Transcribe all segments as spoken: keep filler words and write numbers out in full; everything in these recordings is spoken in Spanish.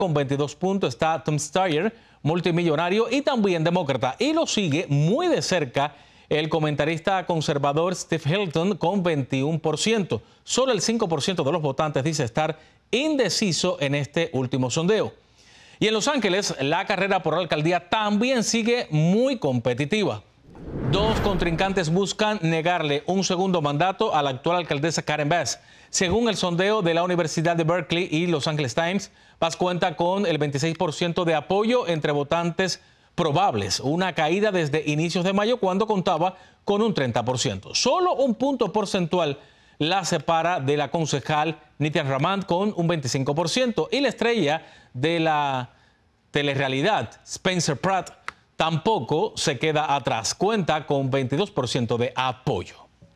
Con veintidós puntos está Tom Steyer, multimillonario y también demócrata. Y lo sigue muy de cerca el comentarista conservador Steve Hilton con veintiuno por ciento. Solo el cinco por ciento de los votantes dice estar indeciso en este último sondeo. Y en Los Ángeles, la carrera por la alcaldía también sigue muy competitiva. Dos contrincantes buscan negarle un segundo mandato a la actual alcaldesa Karen Bass. Según el sondeo de la Universidad de Berkeley y Los Angeles Times, Bass cuenta con el veintiséis por ciento de apoyo entre votantes probables, una caída desde inicios de mayo cuando contaba con un treinta por ciento. Solo un punto porcentual la separa de la concejal Nitya Raman con un veinticinco por ciento y la estrella de la telerrealidad Spencer Pratt tampoco se queda atrás, cuenta con veintidós por ciento de apoyo.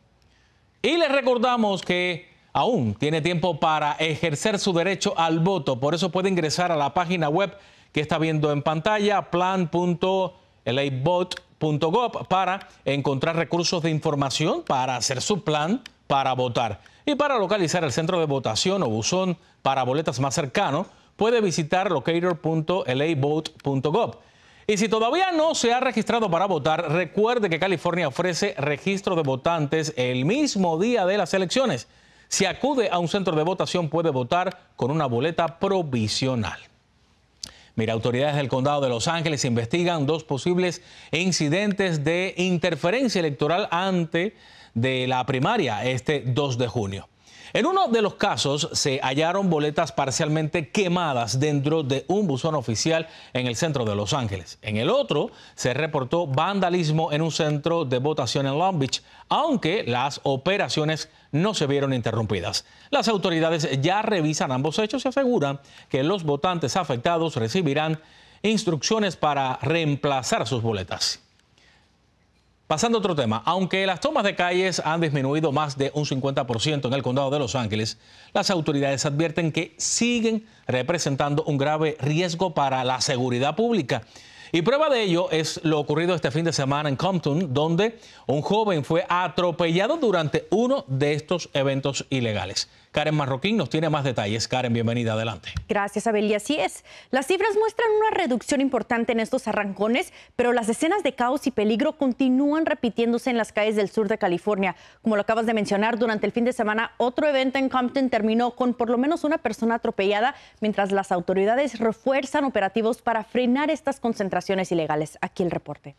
Y les recordamos que aún tiene tiempo para ejercer su derecho al voto, por eso puede ingresar a la página web que está viendo en pantalla, plan punto l a vote punto gov, para encontrar recursos de información para hacer su plan para votar. Y para localizar el centro de votación o buzón para boletas más cercano, puede visitar locator punto l a vote punto gov. Y si todavía no se ha registrado para votar, recuerde que California ofrece registro de votantes el mismo día de las elecciones. Si acude a un centro de votación, puede votar con una boleta provisional. Mira, autoridades del condado de Los Ángeles investigan dos posibles incidentes de interferencia electoral antes de la primaria este dos de junio. En uno de los casos se hallaron boletas parcialmente quemadas dentro de un buzón oficial en el centro de Los Ángeles. En el otro se reportó vandalismo en un centro de votación en Long Beach, aunque las operaciones no se vieron interrumpidas. Las autoridades ya revisan ambos hechos y aseguran que los votantes afectados recibirán instrucciones para reemplazar sus boletas. Pasando a otro tema, aunque las tomas de calles han disminuido más de un cincuenta por ciento en el condado de Los Ángeles, las autoridades advierten que siguen representando un grave riesgo para la seguridad pública. Y prueba de ello es lo ocurrido este fin de semana en Compton, donde un joven fue atropellado durante uno de estos eventos ilegales. Karen Marroquín nos tiene más detalles. Karen, bienvenida, adelante. Gracias, Abel. Y así es. Las cifras muestran una reducción importante en estos arrancones, pero las escenas de caos y peligro continúan repitiéndose en las calles del sur de California. Como lo acabas de mencionar, durante el fin de semana, otro evento en Compton terminó con por lo menos una persona atropellada, mientras las autoridades refuerzan operativos para frenar estas concentraciones ilegales. Aquí el reporte.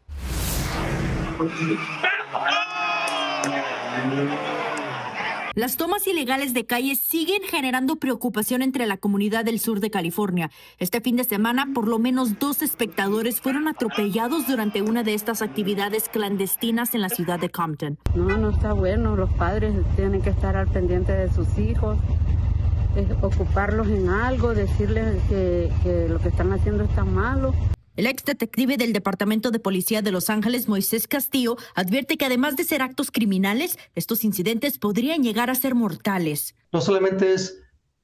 Las tomas ilegales de calles siguen generando preocupación entre la comunidad del sur de California. Este fin de semana, por lo menos dos espectadores fueron atropellados durante una de estas actividades clandestinas en la ciudad de Compton. No, no está bueno. Los padres tienen que estar al pendiente de sus hijos, eh, ocuparlos en algo, decirles que, que lo que están haciendo está malo. El ex detective del Departamento de Policía de Los Ángeles, Moisés Castillo, advierte que además de ser actos criminales, estos incidentes podrían llegar a ser mortales. No solamente es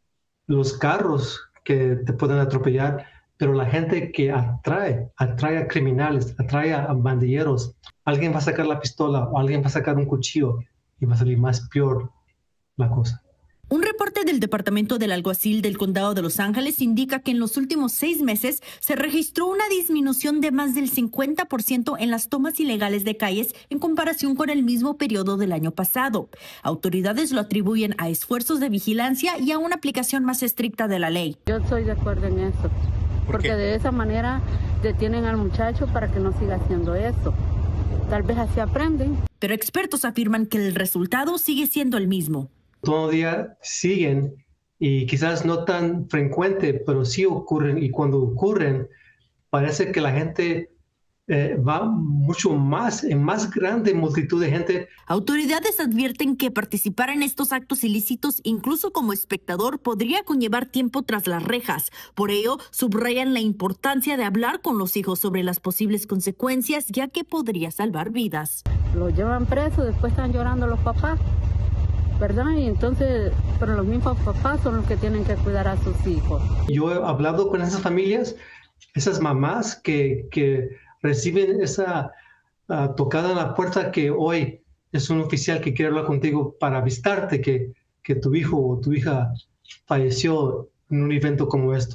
los carros que te pueden atropellar, pero la gente que atrae, atrae a criminales, atrae a bandilleros. Alguien va a sacar la pistola o alguien va a sacar un cuchillo y va a salir más peor la cosa. Un reporte del Departamento del Alguacil del Condado de Los Ángeles indica que en los últimos seis meses se registró una disminución de más del cincuenta por ciento en las tomas ilegales de calles en comparación con el mismo periodo del año pasado. Autoridades lo atribuyen a esfuerzos de vigilancia y a una aplicación más estricta de la ley. Yo estoy de acuerdo en eso, porque de esa manera detienen al muchacho para que no siga haciendo eso. Tal vez así aprenden. Pero expertos afirman que el resultado sigue siendo el mismo. Todo el día siguen y quizás no tan frecuente, pero sí ocurren, y cuando ocurren parece que la gente eh, va mucho más, en más grande multitud de gente. Autoridades advierten que participar en estos actos ilícitos, incluso como espectador, podría conllevar tiempo tras las rejas. Por ello, subrayan la importancia de hablar con los hijos sobre las posibles consecuencias, ya que podría salvar vidas. Los llevan presos, después están llorando los papás, ¿verdad? Y entonces, pero los mismos papás son los que tienen que cuidar a sus hijos. Yo he hablado con esas familias, esas mamás que, que reciben esa uh, tocada en la puerta que hoy es un oficial que quiere hablar contigo para avisarte que, que tu hijo o tu hija falleció en un evento como estos.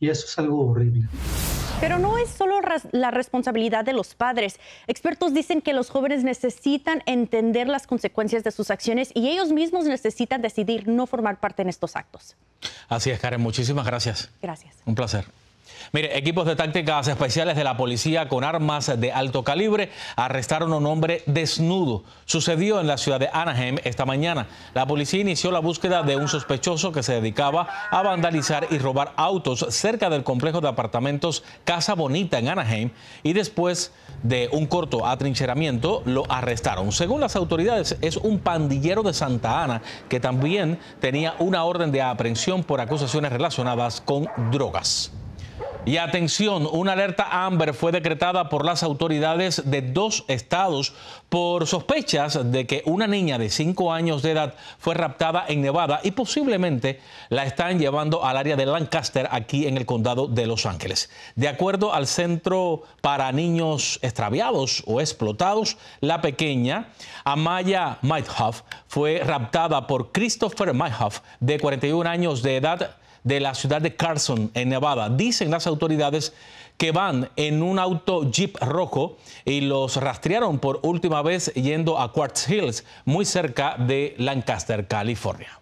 y eso es algo horrible. Pero no es solo la responsabilidad de los padres. Expertos dicen que los jóvenes necesitan entender las consecuencias de sus acciones y ellos mismos necesitan decidir no formar parte en estos actos. Así es, Karen. Muchísimas gracias. Gracias. Un placer. Mire, equipos de tácticas especiales de la policía con armas de alto calibre arrestaron a un hombre desnudo. Sucedió en la ciudad de Anaheim esta mañana. La policía inició la búsqueda de un sospechoso que se dedicaba a vandalizar y robar autos cerca del complejo de apartamentos Casa Bonita en Anaheim y después de un corto atrincheramiento lo arrestaron. Según las autoridades, es un pandillero de Santa Ana que también tenía una orden de aprehensión por acusaciones relacionadas con drogas. Y atención, una alerta Amber fue decretada por las autoridades de dos estados por sospechas de que una niña de cinco años de edad fue raptada en Nevada y posiblemente la están llevando al área de Lancaster, aquí en el condado de Los Ángeles. De acuerdo al Centro para Niños Extraviados o Explotados, la pequeña Amaya Myhoff fue raptada por Christopher Myhoff, de cuarenta y un años de edad, de la ciudad de Carson, en Nevada. Dicen las autoridades que van en un auto Jeep rojo y los rastrearon por última vez yendo a Quartz Hills, muy cerca de Lancaster, California.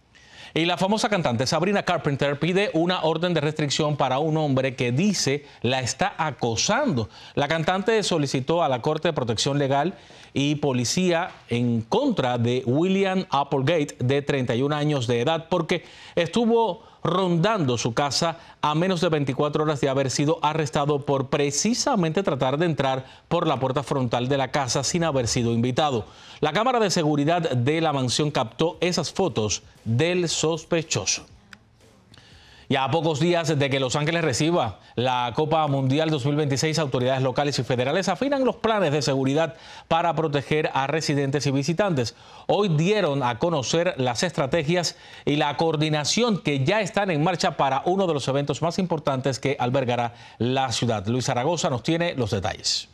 Y la famosa cantante Sabrina Carpenter pide una orden de restricción para un hombre que dice la está acosando. La cantante solicitó a la Corte de Protección Legal y Policía en contra de William Applegate, de treinta y un años de edad, porque estuvo rondando su casa a menos de veinticuatro horas de haber sido arrestado por precisamente tratar de entrar por la puerta frontal de la casa sin haber sido invitado. La cámara de seguridad de la mansión captó esas fotos del sospechoso. Ya a pocos días de que Los Ángeles reciba la Copa Mundial dos mil veintiséis, autoridades locales y federales afinan los planes de seguridad para proteger a residentes y visitantes. Hoy dieron a conocer las estrategias y la coordinación que ya están en marcha para uno de los eventos más importantes que albergará la ciudad. Luis Zaragoza nos tiene los detalles.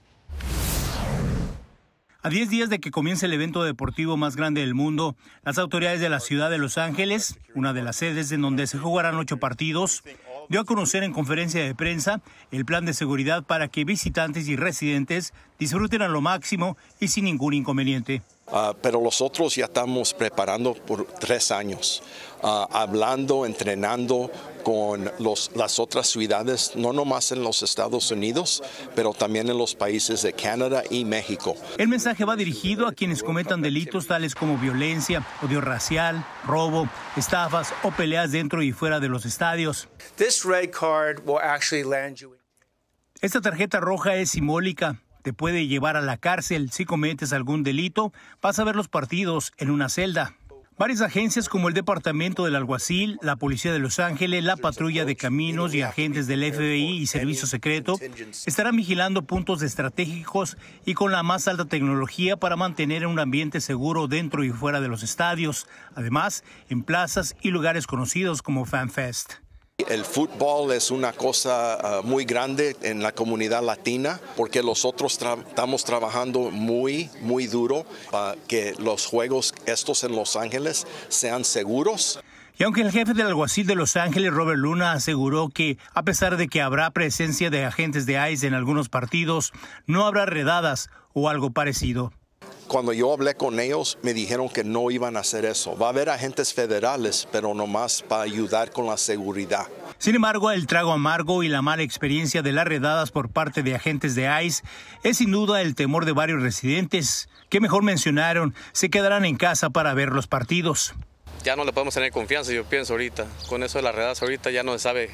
A diez días de que comience el evento deportivo más grande del mundo, las autoridades de la ciudad de Los Ángeles, una de las sedes en donde se jugarán ocho partidos, dio a conocer en conferencia de prensa el plan de seguridad para que visitantes y residentes disfruten a lo máximo y sin ningún inconveniente. Uh, pero nosotros ya estamos preparando por tres años, uh, hablando, entrenando con los, las otras ciudades, no nomás en los Estados Unidos, pero también en los países de Canadá y México. El mensaje va dirigido a quienes cometan delitos tales como violencia, odio racial, robo, estafas o peleas dentro y fuera de los estadios. This red card will actually land you. Esta tarjeta roja es simbólica. Te puede llevar a la cárcel. Si cometes algún delito, vas a ver los partidos en una celda. Varias agencias como el Departamento del Alguacil, la Policía de Los Ángeles, la Patrulla de Caminos y agentes del F B I y Servicio Secreto estarán vigilando puntos estratégicos y con la más alta tecnología para mantener un ambiente seguro dentro y fuera de los estadios. Además, en plazas y lugares conocidos como FanFest. El fútbol es una cosa uh, muy grande en la comunidad latina porque nosotros tra estamos trabajando muy, muy duro para que los juegos estos en Los Ángeles sean seguros. Y aunque el jefe del alguacil de Los Ángeles, Robert Luna, aseguró que a pesar de que habrá presencia de agentes de I C E en algunos partidos, no habrá redadas o algo parecido. Cuando yo hablé con ellos, me dijeron que no iban a hacer eso. Va a haber agentes federales, pero nomás para ayudar con la seguridad. Sin embargo, el trago amargo y la mala experiencia de las redadas por parte de agentes de I C E es sin duda el temor de varios residentes, que mejor mencionaron, se quedarán en casa para ver los partidos. Ya no le podemos tener confianza, yo pienso ahorita. Con eso de las redadas ahorita ya no se sabe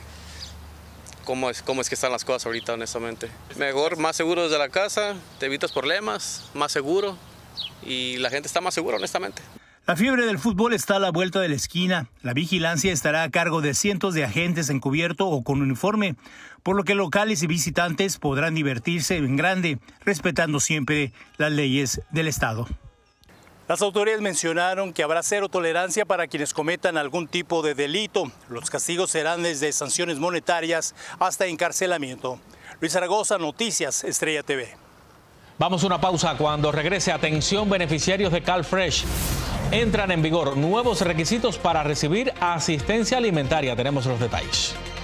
cómo es, cómo es que están las cosas ahorita, honestamente. Mejor, más seguro desde la casa, te evitas problemas, más seguro. Y la gente está más segura, honestamente. La fiebre del fútbol está a la vuelta de la esquina. La vigilancia estará a cargo de cientos de agentes encubierto o con uniforme, por lo que locales y visitantes podrán divertirse en grande, respetando siempre las leyes del estado. Las autoridades mencionaron que habrá cero tolerancia para quienes cometan algún tipo de delito. Los castigos serán desde sanciones monetarias hasta encarcelamiento. Luis Zaragoza, Noticias Estrella T V. Vamos a una pausa. Cuando regrese, atención beneficiarios de CalFresh. Entran en vigor nuevos requisitos para recibir asistencia alimentaria. Tenemos los detalles.